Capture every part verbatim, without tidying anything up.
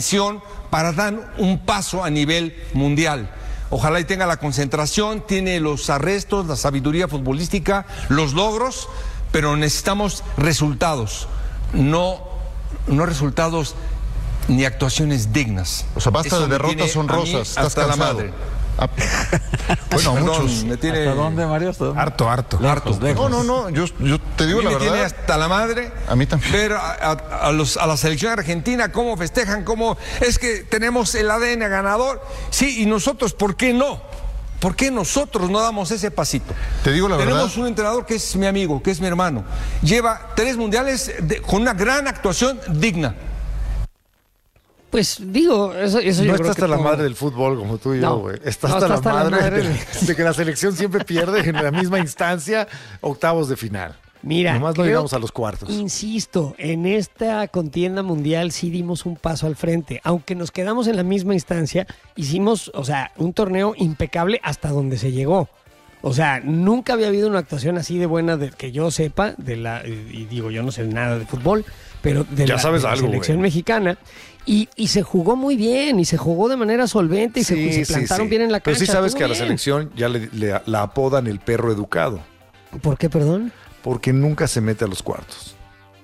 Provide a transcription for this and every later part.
para dar un paso a nivel mundial. Ojalá y tenga la concentración, tiene los arrestos, la sabiduría futbolística, los logros, pero necesitamos resultados, no, no resultados ni actuaciones dignas. O sea, basta Eso de derrotas honrosas. Estás hasta cansado. la madre. Ah, bueno, Perdón, muchos. me tiene... ¿Hasta dónde, Mario? ¿Hasta dónde? Harto, harto. Harto. No, no, no. Yo, yo te digo A mí la me tiene verdad. hasta la madre. A mí también. Ver a, a, a, los, a la selección argentina cómo festejan, cómo es que tenemos el A D N ganador. Sí, y nosotros, ¿por qué no? ¿Por qué nosotros no damos ese pasito? Te digo la verdad. Tenemos un entrenador que es mi amigo, que es mi hermano. Lleva tres mundiales de, con una gran actuación digna. Pues digo, eso, eso no yo está creo hasta que la todo... madre del fútbol como tú y yo, No, güey. Está no, hasta, está la, hasta la madre madre de, de- de que la selección siempre pierde en la misma instancia, octavos de final. Mira, nomás no creo- llegamos a los cuartos. Insisto, en esta contienda mundial sí dimos un paso al frente. Aunque nos quedamos en la misma instancia, hicimos, o sea, un torneo impecable hasta donde se llegó. O sea, nunca había habido una actuación así de buena de, que yo sepa, de la, y digo, yo no sé nada de fútbol, pero de Ya la, sabes de la algo, selección güey. mexicana. Y, y se jugó muy bien, y se jugó de manera solvente, y se, y se sí, plantaron sí. bien en la Pero cancha. sí sabes estuvo que a la bien. selección ya le, le- la apodan el perro educado, ¿Por qué, perdón? porque nunca se mete a los cuartos.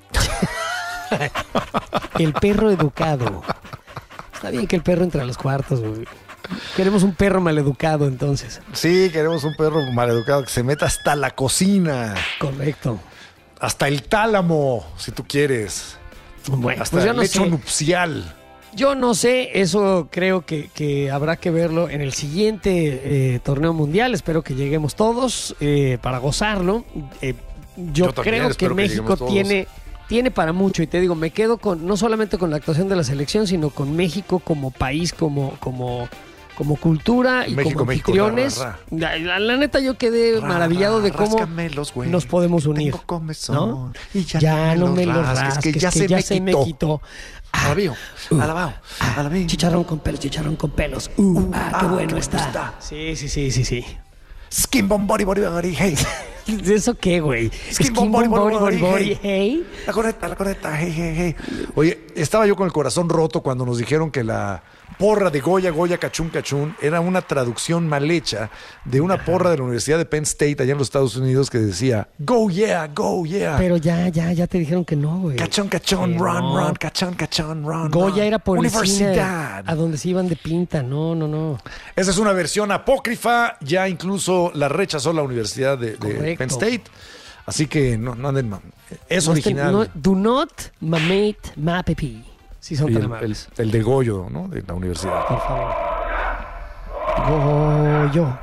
El perro educado. Está bien que el perro entre a los cuartos, güey. Queremos un perro maleducado, entonces. Sí, queremos un perro maleducado que se meta hasta la cocina, Correcto. hasta el tálamo, si tú quieres, Bueno, hasta pues yo el no lecho sé. nupcial. Yo no sé, eso creo que, que habrá que verlo en el siguiente eh, torneo mundial. Espero que lleguemos todos eh, para gozarlo. Eh, yo Yo también creo que espero que México lleguemos todos. tiene, tiene para mucho. Y te digo, me quedo con no solamente con la actuación de la selección, sino con México como país, como, como, como cultura y México, como México, anfitriones. ra, La, la- la neta, yo quedé maravillado de cómo Ráscame los güey, nos podemos que unir. tengo comezón, ¿no? y ya, Ya no me lo rasques, rasques, que ya, se, me se me quitó. quitó. Ah, Alabío, uh, alabao, ah, alabío. chicharrón con pelos, chicharrón con pelos. Uh, ah, qué ah, bueno qué está. bueno está. Sí, sí, sí, sí, sí. Skin bomb body body body, hey. ¿De eso qué, güey? Skin bomb body body body, body, hey. hey. La correcta, la correcta, hey, hey, hey. Oye, estaba yo con el corazón roto cuando nos dijeron que la porra de Goya, Goya, Cachún, Cachún era una traducción mal hecha de una porra de la Universidad de Penn State allá en los Estados Unidos que decía Go yeah, go yeah. Pero ya, ya, ya te dijeron que no, güey. Cachón, cachón, Que run, no. run, cachón, cachón, run. Goya run. era por el cine Universidad. a donde se iban de pinta. No, no, no. Esa es una versión apócrifa, ya incluso la rechazó la Universidad de, de Correcto. Penn State. Así que no, no anden mal. Es No estén- original. no- do not mamate mapepi. Si son Y tan el, el, amables. el de Goyo, ¿no? De la universidad. Por favor. Goyo.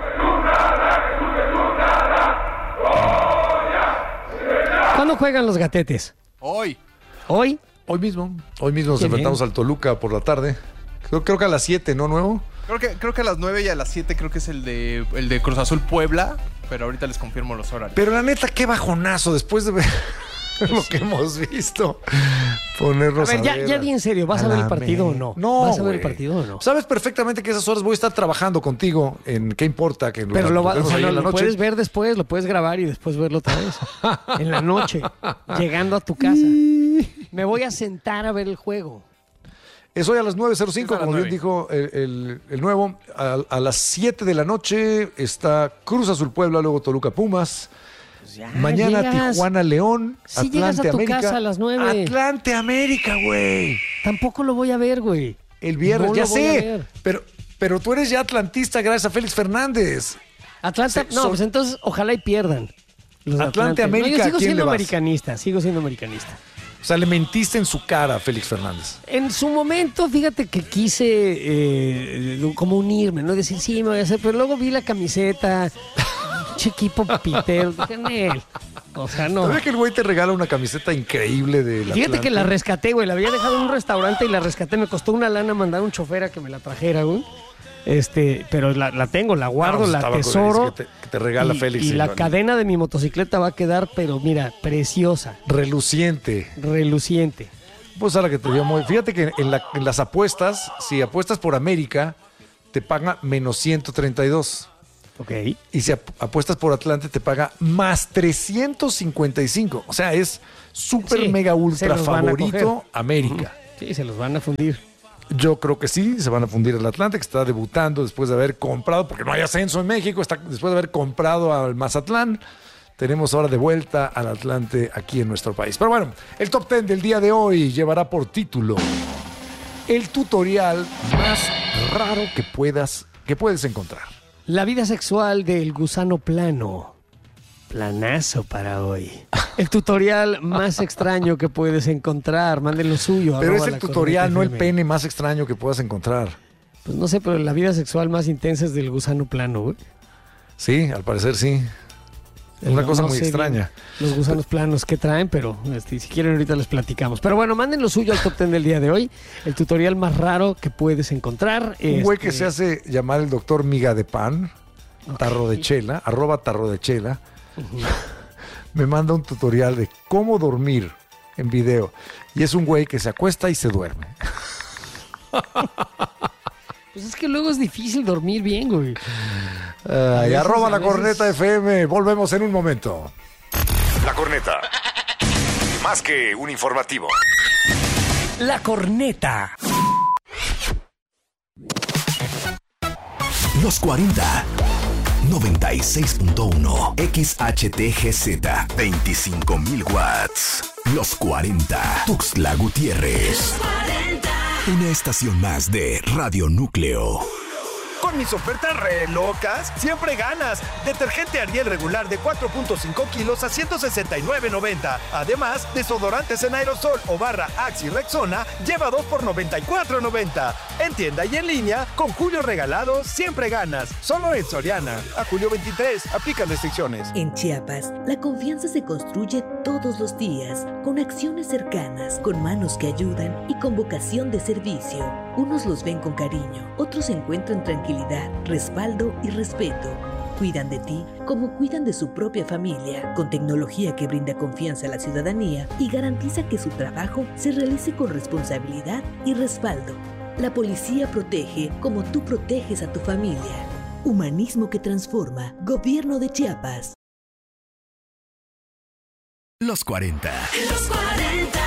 ¿Cuándo juegan los gatetes? Hoy. ¿Hoy? Hoy mismo. Hoy mismo nos Qué enfrentamos bien. al Toluca por la tarde. Creo, creo que a las siete, ¿no, Nuevo? Creo que, creo que a las nueve y a las siete creo que es el de, el de Cruz Azul Puebla. Pero ahorita les confirmo los horarios. Pero la neta, qué bajonazo después de ver lo que hemos visto. Ponernos A ver, ya, ver ya di en serio, ¿vas a, ver el la partido me- o no? No, ¿Vas a ver el güey. partido o no? Sabes perfectamente que esas horas voy a estar trabajando contigo en ¿Qué importa? Que Pero lo, va- o vemos sea, ahí no, en la lo noche. puedes ver después, lo puedes grabar y después verlo otra vez. En la noche, llegando a tu casa. Me voy a sentar a ver el juego. Es hoy a las nueve cero cinco, Es a las como bien nueve. dijo el, el- el Nuevo. A, a las siete de la noche está Cruz Azul Puebla, luego Toluca Pumas. Ya, Mañana llegas. Tijuana León, Sí Atlante llegas a tu América. casa a las nueve. Atlante América, güey. Tampoco lo voy a ver, güey. El viernes, No ya lo voy a sé. ver. Pero, pero tú eres ya atlantista gracias a Félix Fernández. Atlanta, Sí, no, son- pues entonces ojalá y pierdan. Los Atlante, Atlantes. América, No, yo sigo ¿a quién siendo le vas? americanista, sigo siendo americanista. O sea, le mentiste en su cara a Félix Fernández. En su momento, fíjate que quise eh, como unirme, ¿no? Decir, sí, me voy a hacer, pero luego vi la camiseta, pinche equipo pitero, dije, "Nel". O sea, no. ¿Sabes que el güey te regala una camiseta increíble de la Fíjate que la rescaté, güey, la había dejado en un restaurante y la rescaté, me costó una lana mandar un chofer a que me la trajera, güey. Este, pero la, la tengo, la guardo, la tesoro. Que te, que te regala y, Félix. y la Silva. cadena de mi motocicleta va a quedar, pero mira, preciosa, Reluciente. reluciente. Pues ahora que te veo muy. Fíjate que en, la- en las apuestas, si apuestas por América, te paga menos ciento treinta y dos. Ok. Y si ap- apuestas por Atlante, te paga más trescientos cincuenta y cinco. O sea, es súper Sí, mega se ultra los van a favorito coger. América. Sí, se los van a fundir. Yo creo que sí, se van a fundir el Atlante, que está debutando después de haber comprado, porque no hay ascenso en México, está después de haber comprado al Mazatlán. Tenemos ahora de vuelta al Atlante aquí en nuestro país. Pero bueno, el top diez del día de hoy llevará por título el tutorial más raro que puedas, que puedes encontrar. La vida sexual del gusano plano. Planazo para hoy. El tutorial más extraño que puedes encontrar. Manden lo suyo. Pero es arroba el la tutorial, no el Corneta F M. pene más extraño que puedas encontrar. Pues no sé, pero la vida sexual más intensa es del gusano plano, güey. Sí, al parecer sí. Es una No- cosa no muy sé extraña. bien los gusanos planos que traen, pero este, si quieren ahorita les platicamos. Pero bueno, manden lo suyo al top diez del día de hoy. El tutorial más raro que puedes encontrar. Un güey que este, se hace llamar el doctor Miga de Pan, tarro de chela, arroba tarro de chela, me manda un tutorial de cómo dormir en video. Y es un güey que se acuesta y se duerme. Pues es que luego es difícil dormir bien, güey. Ay, veces- arroba a la veces- corneta F M. Volvemos en un momento. La corneta. Más que un informativo. La corneta. Los cuarenta. noventa y seis punto uno. X H T G Z. veinticinco mil watts. Los cuarenta. Tuxtla Gutiérrez. Una estación más de Radio Núcleo. Con mis ofertas re locas, siempre ganas. Detergente Ariel regular de cuatro punto cinco kilos a ciento sesenta y nueve noventa. Además, desodorantes en aerosol o barra Axi Rexona lleva dos por noventa y cuatro noventa. En tienda y en línea, con Julio regalado, siempre ganas. Solo en Soriana. A julio veintitrés, aplican restricciones. En Chiapas, la confianza se construye todos los días, con acciones cercanas, con manos que ayudan y con vocación de servicio. Unos los ven con cariño, otros encuentran tranquilidad, respaldo y respeto. Cuidan de ti como cuidan de su propia familia, con tecnología que brinda confianza a la ciudadanía y garantiza que su trabajo se realice con responsabilidad y respaldo. La policía protege como tú proteges a tu familia. Humanismo que transforma. Gobierno de Chiapas. Los cuarenta. Los cuarenta.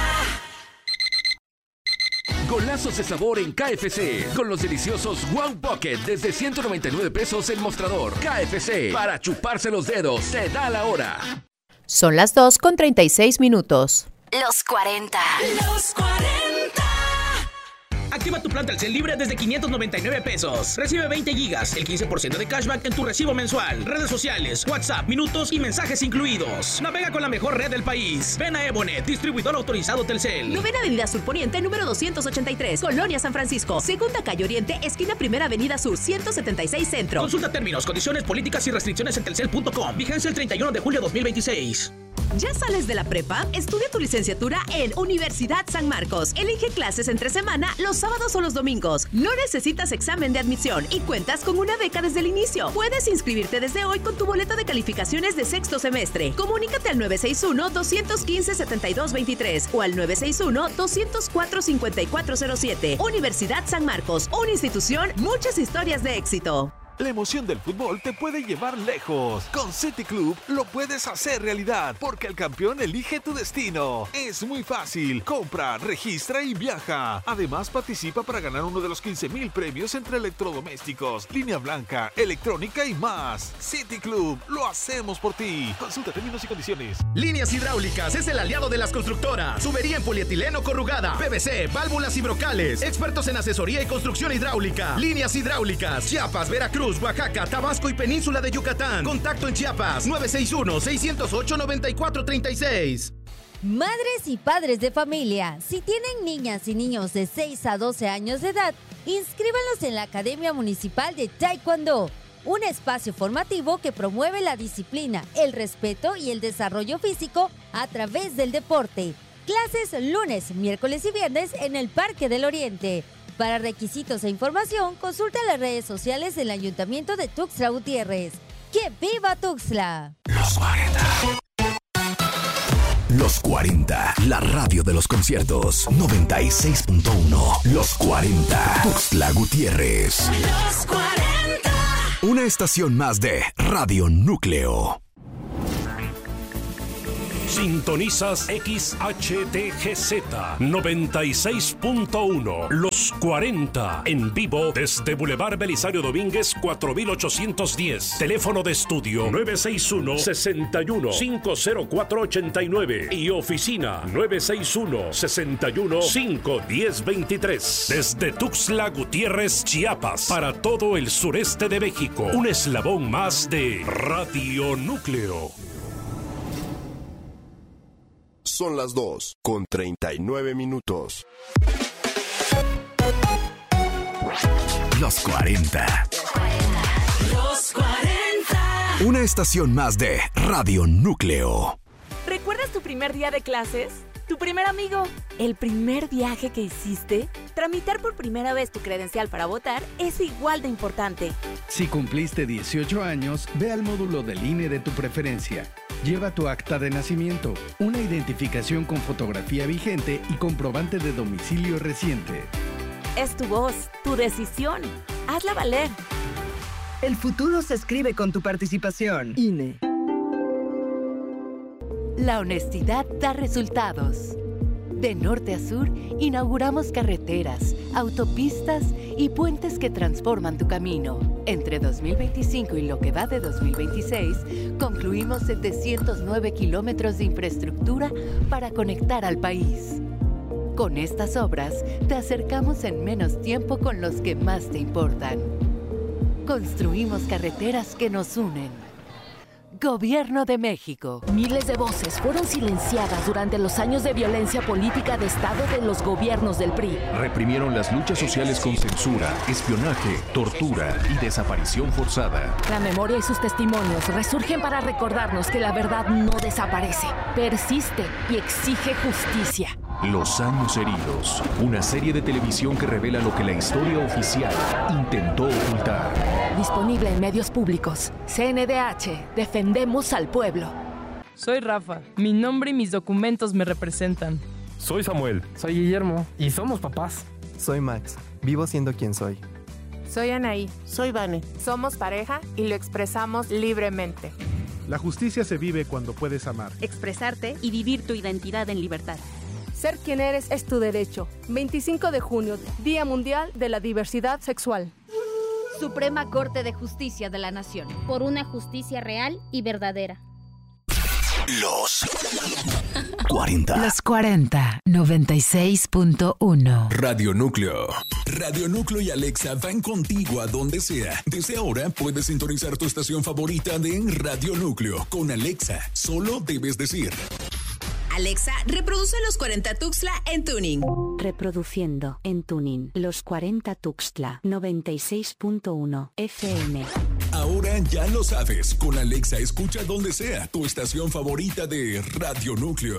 Golazos de sabor en K F C. Con los deliciosos One Pocket desde ciento noventa y nueve pesos el mostrador. K F C. Para chuparse los dedos. Se da la hora. Son las dos con treinta y seis minutos. Los cuarenta. Los cuarenta. Activa tu plan Telcel libre desde quinientos noventa y nueve pesos. Recibe veinte gigas, el quince por ciento de cashback en tu recibo mensual. Redes sociales, WhatsApp, minutos y mensajes incluidos. Navega con la mejor red del país. Ven a Ebonet, distribuidor autorizado Telcel. Novena Avenida Sur Poniente, número doscientos ochenta y tres, Colonia San Francisco. Segunda Calle Oriente, esquina Primera Avenida Sur, ciento setenta y seis Centro. Consulta términos, condiciones, políticas y restricciones en telcel punto com. Vigencia el treinta y uno de julio de dos mil veintiséis. ¿Ya sales de la prepa? Estudia tu licenciatura en Universidad San Marcos. Elige clases entre semana los sábados o los domingos. No necesitas examen de admisión y cuentas con una beca desde el inicio. Puedes inscribirte desde hoy con tu boleto de calificaciones de sexto semestre. Comunícate al nueve seis uno, dos uno cinco, siete dos dos tres o al nueve seis uno, dos cero cuatro, cinco cuatro cero siete. Universidad San Marcos, una institución, muchas historias de éxito. La emoción del fútbol te puede llevar lejos. Con City Club lo puedes hacer realidad, porque el campeón elige tu destino. Es muy fácil. Compra, registra y viaja. Además, participa para ganar uno de los quince mil premios entre electrodomésticos, línea blanca, electrónica y más. City Club, lo hacemos por ti. Consulta términos y condiciones. Líneas Hidráulicas es el aliado de las constructoras. Tubería en polietileno corrugada, P V C, válvulas y brocales. Expertos en asesoría y construcción hidráulica. Líneas Hidráulicas, Chiapas, Veracruz, Oaxaca, Tabasco y Península de Yucatán. Contacto en Chiapas, nueve seis uno, seis cero ocho, nueve cuatro tres seis. Madres y padres de familia, si tienen niñas y niños de seis a doce años de edad, inscríbanlos en la Academia Municipal de Taekwondo, un espacio formativo que promueve la disciplina, el respeto y el desarrollo físico a través del deporte. Clases lunes, miércoles y viernes en el Parque del Oriente. Para requisitos e información, consulta las redes sociales del Ayuntamiento de Tuxtla Gutiérrez. ¡Que viva Tuxtla! Los cuarenta. Los cuarenta, la radio de los conciertos. noventa y seis punto uno. Los cuarenta. Tuxtla Gutiérrez. Los cuarenta. Una estación más de Radio Núcleo. Sintonizas X H T G Z noventa y seis punto uno. Los cuarenta. En vivo desde Boulevard Belisario Domínguez cuatro mil ochocientos diez. Teléfono de estudio nueve seis uno, seis uno, cinco cero cuatro ocho nueve y oficina nueve seis uno, seis uno, cinco uno cero dos tres. Desde Tuxtla Gutiérrez, Chiapas, para todo el sureste de México. Un eslabón más de Radio Núcleo. Son las dos con treinta y nueve minutos. Los cuarenta. Los cuarenta. Una estación más de Radio Núcleo. ¿Recuerdas tu primer día de clases? ¿Tu primer amigo? ¿El primer viaje que hiciste? Tramitar por primera vez tu credencial para votar es igual de importante. Si cumpliste dieciocho años, ve al módulo del I N E de tu preferencia. Lleva tu acta de nacimiento, una identificación con fotografía vigente y comprobante de domicilio reciente. Es tu voz, tu decisión. Hazla valer. El futuro se escribe con tu participación. I N E. La honestidad da resultados. De norte a sur, inauguramos carreteras, autopistas y puentes que transforman tu camino. Entre dos mil veinticinco y lo que va de dos mil veintiséis, concluimos setecientos nueve kilómetros de infraestructura para conectar al país. Con estas obras, te acercamos en menos tiempo con los que más te importan. Construimos carreteras que nos unen. Gobierno de México. Miles de voces fueron silenciadas durante los años de violencia política de Estado de los gobiernos del P R I. Reprimieron las luchas sociales con censura, espionaje, tortura y desaparición forzada. La memoria y sus testimonios resurgen para recordarnos que la verdad no desaparece, persiste y exige justicia. Los años heridos. Una serie de televisión que revela lo que la historia oficial intentó ocultar. Disponible en medios públicos. C N D H. Defendemos al pueblo. Soy Rafa. Mi nombre y mis documentos me representan. Soy Samuel. Soy Guillermo. Y somos papás. Soy Max. Vivo siendo quien soy. Soy Anaí. Soy Vane. Somos pareja y lo expresamos libremente. La justicia se vive cuando puedes amar, expresarte y vivir tu identidad en libertad. Ser quien eres es tu derecho. veinticinco de junio, Día Mundial de la Diversidad Sexual. Suprema Corte de Justicia de la Nación. Por una justicia real y verdadera. Los cuarenta. Los cuarenta, noventa y seis punto uno. Radio Núcleo. Radio Núcleo y Alexa van contigo a donde sea. Desde ahora puedes sintonizar tu estación favorita de Radio Núcleo. Con Alexa, solo debes decir: Alexa, reproduce Los cuarenta Tuxtla en Tuning. Reproduciendo en Tuning Los cuarenta Tuxtla noventa y seis punto uno F M. Ahora ya lo sabes, con Alexa escucha donde sea tu estación favorita de Radio Núcleo.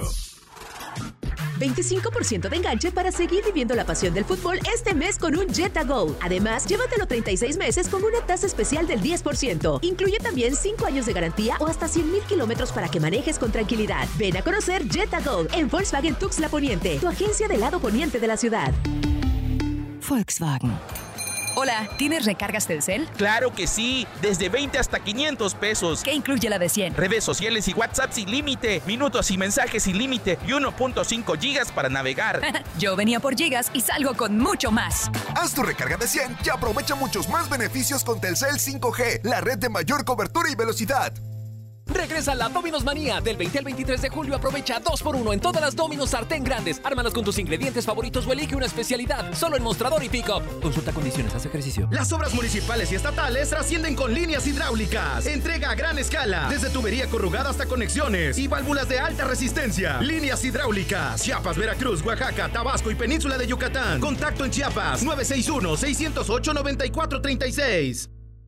veinticinco por ciento de enganche para seguir viviendo la pasión del fútbol este mes con un Jetta Go. Además, llévatelo treinta y seis meses con una tasa especial del diez por ciento. Incluye también cinco años de garantía o hasta cien mil kilómetros para que manejes con tranquilidad. Ven a conocer Jetta Go en Volkswagen Tuxtla Poniente, tu agencia del lado poniente de la ciudad. Volkswagen. Hola, ¿tienes recargas Telcel? ¡Claro que sí! Desde veinte hasta quinientos pesos. ¿Qué incluye la de cien? Redes sociales y WhatsApp sin límite, minutos y mensajes sin límite y uno punto cinco gigas para navegar. Yo venía por gigas y salgo con mucho más. Haz tu recarga de cien y aprovecha muchos más beneficios con Telcel cinco G, la red de mayor cobertura y velocidad. Regresa la Domino's Manía. Del veinte al veintitrés de julio aprovecha dos por uno en todas las Domino's sartén grandes. Ármalas con tus ingredientes favoritos o elige una especialidad. Solo en Mostrador y Pick-up. Consulta condiciones, haz ejercicio. Las obras municipales y estatales trascienden con líneas hidráulicas. Entrega a gran escala. Desde tubería corrugada hasta conexiones y válvulas de alta resistencia. Líneas hidráulicas. Chiapas, Veracruz, Oaxaca, Tabasco y Península de Yucatán. Contacto en Chiapas. nueve seis uno, seis cero ocho, nueve cuatro tres seis.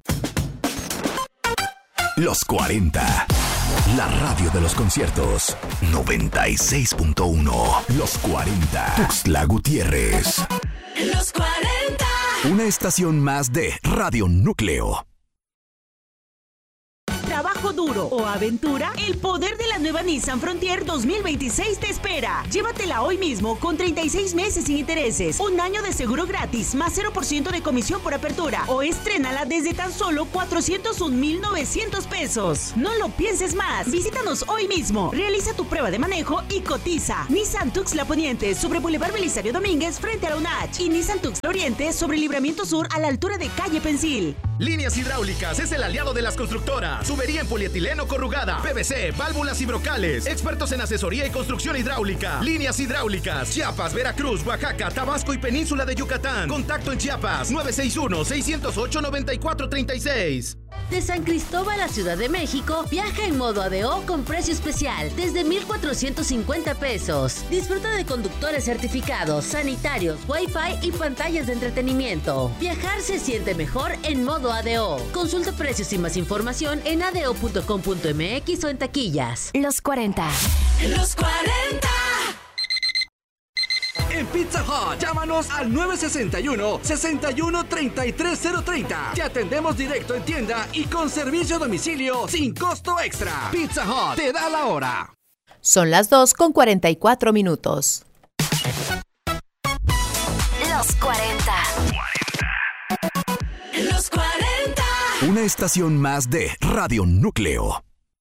Los cuarenta. La radio de los conciertos. noventa y seis punto uno. Los cuarenta. Tuxtla Gutiérrez. Los cuarenta. Una estación más de Radio Núcleo. Trabajo trabajo duro o aventura, el poder de la nueva Nissan Frontier dos mil veintiséis te espera. Llévatela hoy mismo con treinta y seis meses sin intereses, un año de seguro gratis, más cero por ciento de comisión por apertura, o estrénala desde tan solo cuatrocientos un mil novecientos pesos. No lo pienses más. Visítanos hoy mismo. Realiza tu prueba de manejo y cotiza. Nissan Tuxtla Poniente sobre Boulevard Belisario Domínguez frente a la UNACH y Nissan Tuxtla Oriente sobre Libramiento Sur a la altura de Calle Pensil. Líneas Hidráulicas es el aliado de las constructoras. Tubería en polietileno corrugada, P V C, válvulas y brocales. Expertos en asesoría y construcción hidráulica. Líneas Hidráulicas, Chiapas, Veracruz, Oaxaca, Tabasco y Península de Yucatán. Contacto en Chiapas, nueve seis uno, seis cero ocho, nueve cuatro tres seis. De San Cristóbal a Ciudad de México, viaja en modo A D O con precio especial desde mil cuatrocientos cincuenta pesos. Disfruta de conductores certificados, sanitarios, wifi y pantallas de entretenimiento. Viajar se siente mejor en modo A D O. Consulta precios y más información en a d o punto com punto m x o en taquillas. Los cuarenta. Los cuarenta. En Pizza Hut, llámanos al nueve seis uno, seis uno, tres tres cero tres cero. Te atendemos directo en tienda y con servicio a domicilio sin costo extra. Pizza Hut te da la hora. Son las dos con cuarenta y cuatro minutos. Los cuarenta. Los cuarenta. Una estación más de Radio Núcleo.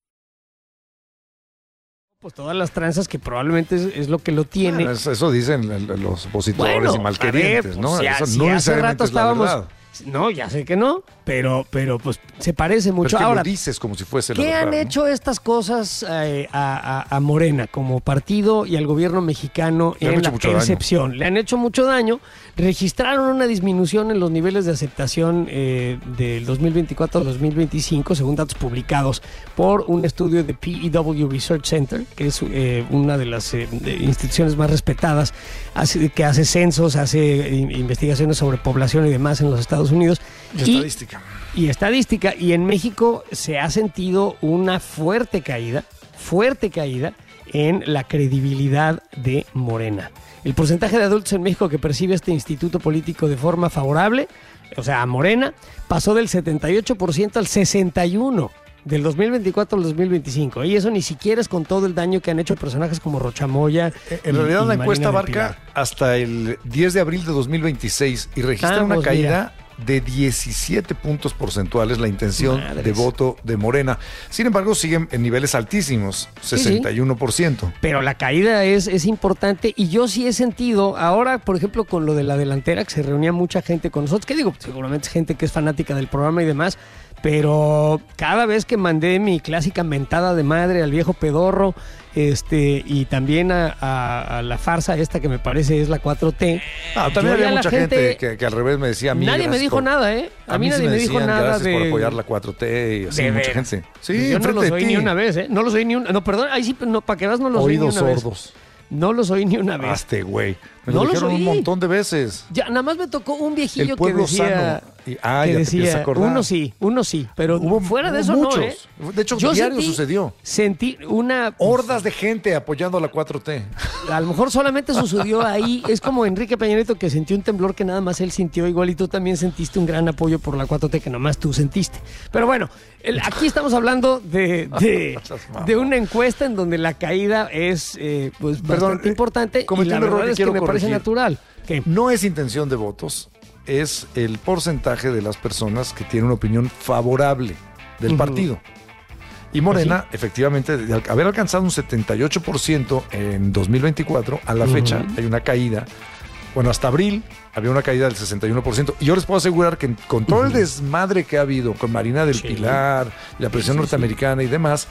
Pues todas las tranzas que probablemente es, es lo que lo tiene. Bueno, eso, eso dicen los opositores bueno, y malquerientes, ver, ¿no? Pues, eso si no hace necesariamente rato es la estábamos, verdad. No, ya sé que no, pero, pero pues se parece mucho. Pero es que ahora lo dices como si fuese la ¿qué verdad, han ¿no? hecho estas cosas eh, a, a, a Morena como partido y al gobierno mexicano Le han en hecho la mucho daño. percepción? Le han hecho mucho daño. Registraron una disminución en los niveles de aceptación eh, del dos mil veinticuatro al dos mil veinticinco, según datos publicados por un estudio de P E W Research Center, que es eh, una de las eh, de instituciones más respetadas, hace, que hace censos, hace in- investigaciones sobre población y demás en los Estados Unidos. Y estadística. Y estadística. Y en México se ha sentido una fuerte caída, fuerte caída en la credibilidad de Morena. El porcentaje de adultos en México que percibe este instituto político de forma favorable, o sea, a Morena, pasó del setenta y ocho por ciento al sesenta y uno por ciento del dos mil veinticuatro al dos mil veinticinco. Y eso ni siquiera es con todo el daño que han hecho personajes como Rocha Moya. En y- realidad y la encuesta Marina del abarca Pilar. hasta el diez de abril de dos mil veintiséis y registra Ah, una pues caída de diecisiete puntos porcentuales la intención Madres. de voto de Morena. Sin embargo, siguen en niveles altísimos, Sí, sí. sesenta y uno por ciento. Pero la caída es, es importante y yo sí he sentido, ahora por ejemplo con lo de la delantera, que se reunía mucha gente con nosotros, que digo, seguramente es gente que es fanática del programa y demás, pero cada vez que mandé mi clásica mentada de madre al viejo pedorro, este y también a, a- a la farsa esta que me parece es la cuatro T. Ah, también yo había ya la mucha gente, que, que al revés me decía a mí. Nadie me gracias dijo por- nada, ¿eh? A, mí, sí nadie me dijo decían, nada gracias de... por apoyar la cuatro T y así, De mucha veras. gente. Sí, yo no enfrente los de oí ti. ni una vez, ¿eh? No los oí ni una... No, perdón, ahí sí, no, para que veas, no los Oídos oí ni una sordos. vez. No los oí ni una vez. Hazte, güey. Me No lo los dijeron un oí. montón de veces. Ya, nada más me tocó un viejillo El que pueblo decía... sano. Y- ah, que ya te empiezas a decía, acordar. uno sí, uno sí, pero fuera de hubo eso muchos. no, ¿eh? De hecho, Yo diario sentí- sucedió. Sentí una... Hordas de gente apoyando a la cuatro T. A lo mejor solamente sucedió ahí. Es como Enrique Peña Nieto que sintió un temblor que nada más él sintió. Igual y tú también sentiste un gran apoyo por la cuatro T que nomás tú sentiste. Pero bueno, el- aquí estamos hablando de, de, de una encuesta en donde la caída es eh, pues Perdón, bastante importante y Cometí la un error verdad que es que quiero me parece corregir. natural. ¿Qué? No es intención de votos, es el porcentaje de las personas que tienen una opinión favorable del Ujú. partido. Y Morena, efectivamente, de al- haber alcanzado un setenta y ocho por ciento en dos mil veinticuatro, a la Ujú. fecha hay una caída. Bueno, hasta abril había una caída del sesenta y uno por ciento. Y yo les puedo asegurar que con todo el desmadre que ha habido con Marina del Sí. Pilar, la presión Sí, sí, norteamericana y demás,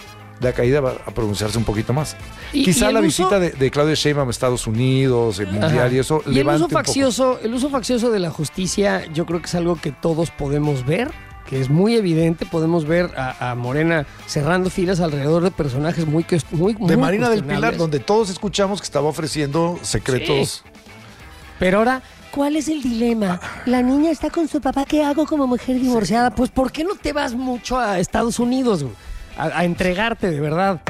la caída va a pronunciarse un poquito más. Y- Quizá y el la uso- visita de, de Claudia Sheinbaum a Estados Unidos, el Mundial Ajá. y eso, Y el levante uso un poco. faccioso, el uso faccioso de la justicia, yo creo que es algo que todos podemos ver, que es muy evidente. Podemos ver a, a Morena cerrando filas alrededor de personajes muy cuest- muy, muy De Marina del Pilar, cuestionables. donde todos escuchamos que estaba ofreciendo secretos. Pero ahora, ¿cuál es el dilema? La niña está con su papá, ¿qué hago como mujer divorciada? Pues ¿por qué no te vas mucho a Estados Unidos, güey? a, a entregarte, de verdad?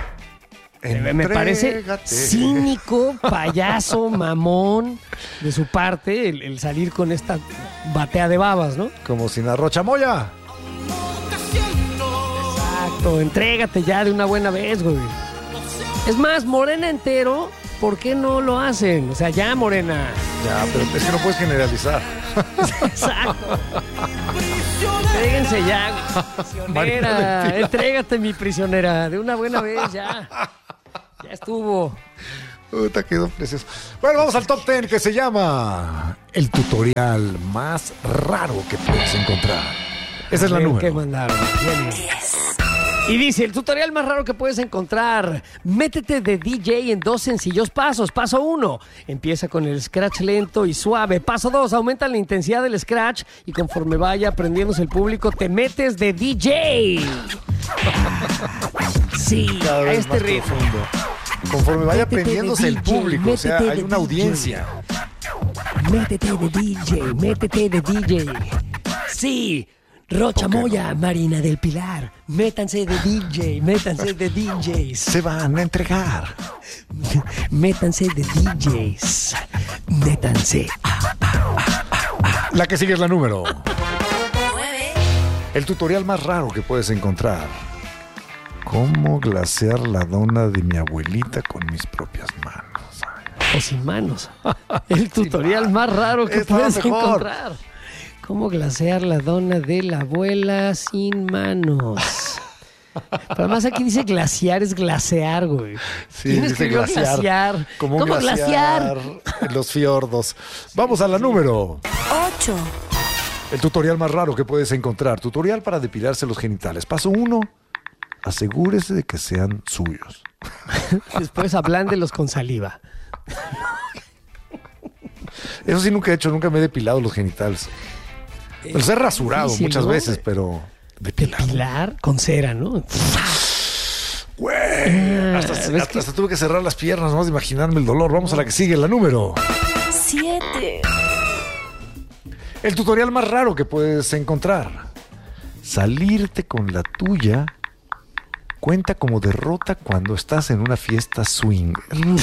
Me- Me parece Entrégate. cínico, payaso, mamón de su parte el, el salir con esta batea de babas, ¿no? Como sin arrocha moya. Exacto. Exacto, entrégate ya de una buena vez, güey. Es más, Morena entero, ¿por qué no lo hacen? O sea, ya, Morena. Ya, pero es que no puedes generalizar. Exacto. Entréguense ya, prisionera. Entrégate, mi prisionera, de una buena vez, ya. Ya estuvo. Puta, quedó precioso. Bueno, vamos al top ten que se llama el tutorial más raro que puedes encontrar. Esa es la número. ¿Qué mandaron? Y dice, el tutorial más raro que puedes encontrar. Métete de D J en dos sencillos pasos. Paso uno, empieza con el scratch lento y suave. Paso dos, aumenta la intensidad del scratch y conforme vaya aprendiéndose el público, te metes de D J. Sí, cada vez a este más ritmo. profundo. Conforme vaya Métete aprendiéndose de el D J, público, o sea, métete hay de una D J. audiencia. Métete de D J, métete de D J. Sí, Rocha Moya, no? Marina del Pilar, métanse de D J, métanse de D Js. Se van a entregar. Métanse de D Js. Métanse. La que sigue es la número. El tutorial más raro que puedes encontrar. ¿Cómo glasear la dona de mi abuelita con mis propias manos? O sin manos. El tutorial manos. más raro que Estaba puedes mejor. encontrar. ¿Cómo glasear la dona de la abuela sin manos? Pero además aquí dice glaciar, es glasear, güey. Sí, ¿Quién dice escribió glaciar. glaciar? Como ¿Cómo glaciar? En los fiordos. Vamos a la número ocho. El tutorial más raro que puedes encontrar. Tutorial para depilarse los genitales. Paso uno. Asegúrese de que sean suyos. Después ablándelos con saliva. Eso sí nunca he hecho, nunca me he depilado los genitales. Los he rasurado difícil, muchas ¿no? veces, pero depilado. Depilar con cera, ¿no? Güey, hasta, hasta, ¿ves hasta que- tuve que cerrar las piernas nomás de imaginarme el dolor. Vamos a la que sigue, la número. siete. El tutorial más raro que puedes encontrar. Salirte con la tuya cuenta como derrota cuando estás en una fiesta swing.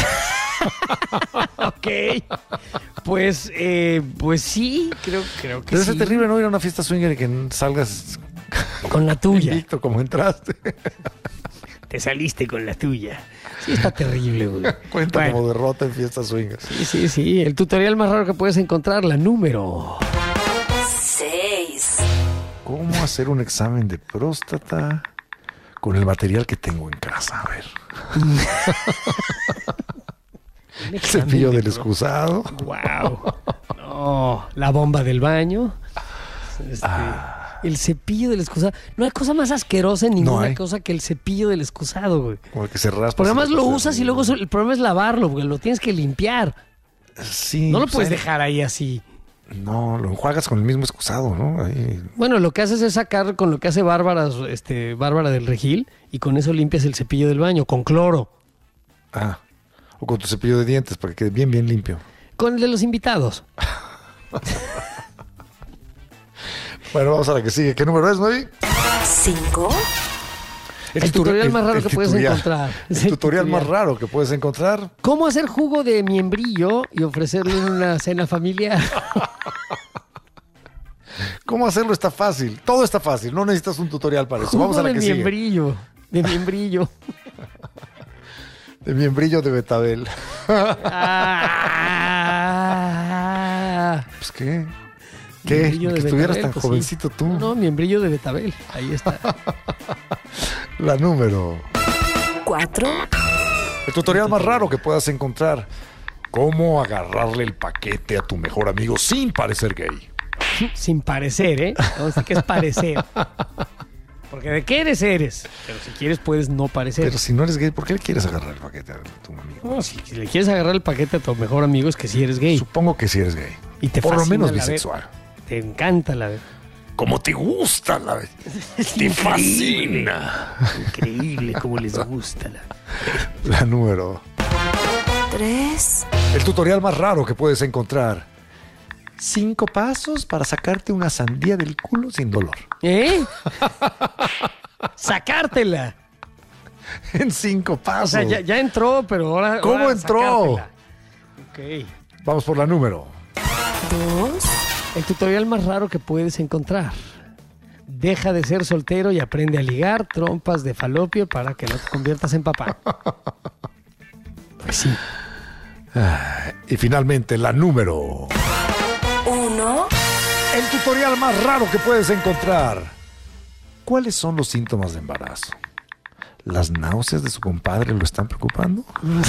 Ok. Pues, eh, pues sí, creo, creo que Debe sí. ser terrible no ir a una fiesta swinger y que salgas Con la tuya. invicto como entraste. Te saliste con la tuya. Sí, está terrible, güey. Cuenta Bueno. como derrota en fiestas swingers. Sí, sí, sí. El tutorial más raro que puedes encontrar, la número. seis. ¿Cómo hacer un examen de próstata con el material que tengo en casa? A ver. El cepillo del excusado. Wow. No, la bomba del baño. Este, Ah. El cepillo del excusado. No hay cosa más asquerosa en ninguna No hay. cosa que el cepillo del excusado, güey. Como el que se raspa. Porque además se lo raspa. usas y luego so- el problema es lavarlo, porque lo tienes que limpiar. Sí. No lo pues, puedes ahí- dejar ahí así. No, lo enjuagas con el mismo excusado, ¿no? Ahí. Bueno, lo que haces es sacar con lo que hace Bárbara, este, Bárbara del Regil, y con eso limpias el cepillo del baño, con cloro. Ah. O con tu cepillo de dientes para que quede bien, bien limpio. Con el de los invitados. Bueno, vamos a la que sigue. ¿Qué número es, Novi? cinco. El tutorial más raro que puedes tutorial. encontrar. El Sí, tutorial más tutorial. raro que puedes encontrar. ¿Cómo hacer jugo de miembrillo y ofrecerlo en una cena familiar? ¿Cómo hacerlo? Está fácil. Todo está fácil. No necesitas un tutorial para eso. Jugo Vamos a la de que sigue. miembrillo. De miembrillo. De miembrillo de betabel. Ah. Pues, ¿qué? ¿Qué? Miembrillo Que de estuvieras betabel, tan pues sí. jovencito tú. No, miembrillo de betabel. Ahí está. La número. cuatro. El tutorial más raro que puedas encontrar. ¿Cómo agarrarle el paquete a tu mejor amigo sin parecer gay? Sin parecer, ¿eh? Vamos a decir que es parecer. Porque de qué eres, eres. Pero si quieres, puedes no parecer. Pero si no eres gay, ¿por qué le quieres agarrar el paquete a tu amigo? No, si le quieres agarrar el paquete a tu mejor amigo es que si eres gay. Supongo que si eres gay. Y te Por lo fascina menos la ver- bisexual. Te encanta la ver. Como te gusta la vez. Te fascina. Increíble cómo les gusta la La número. tres. El tutorial más raro que puedes encontrar. Cinco pasos para sacarte una sandía del culo sin dolor. ¿Eh? Sacártela. En cinco pasos. O sea, ya, ya entró, pero ahora. ¿Cómo ahora entró? sacártela. Ok. Vamos por la número. dos. El tutorial más raro que puedes encontrar. deja de ser soltero y aprende a ligar trompas de falopio para que no te conviertas en papá. Pues sí. Ah, y finalmente la número uno. El tutorial más raro que puedes encontrar. ¿Cuáles son los síntomas de embarazo? ¿Las náuseas de su compadre lo están preocupando?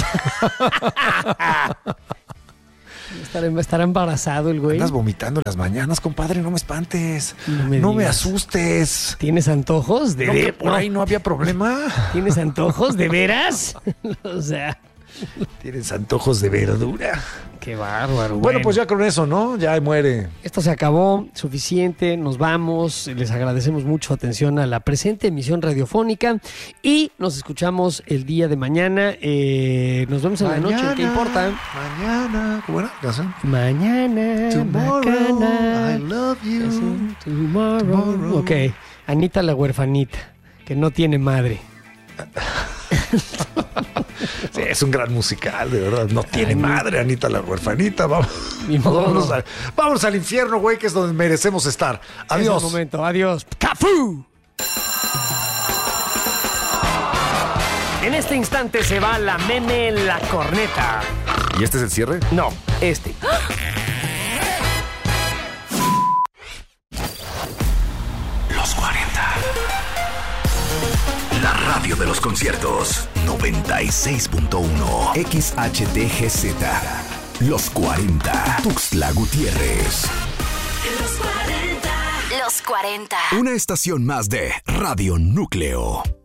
Estará, estará embarazado el güey. Andas vomitando en las mañanas, compadre, no me espantes. No me, no me asustes. ¿Tienes antojos? ¿De no, ver... que por no. ahí no había problema. ¿Tienes antojos? ¿De veras? O sea... Tienes antojos de verdura. Qué bárbaro. Bueno, bueno, pues ya con eso, ¿no? Ya muere. Esto se acabó, suficiente, nos vamos. Les agradecemos mucho atención a la presente emisión radiofónica y nos escuchamos el día de mañana. Eh, nos vemos en mañana, la noche, ¿qué importa? Mañana, ¿cómo era? Mañana, tomorrow, bacana. I love you. Tomorrow. tomorrow. Ok, Anita la huerfanita, que no tiene madre. Sí, es un gran musical, de verdad. No tiene madre, Anita la huerfanita. Vamos, vámonos, a, vámonos al infierno, güey, que es donde merecemos estar. Adiós. Es el momento, adiós. ¡Cafú! En este instante se va la meme la corneta. ¿Y este es el cierre? No, este. Los cuarenta. La radio de los conciertos. noventa y seis punto uno. X H T G Z. Los cuarenta. Tuxtla Gutiérrez. Los cuarenta. Los cuarenta. Una estación más de Radio Núcleo.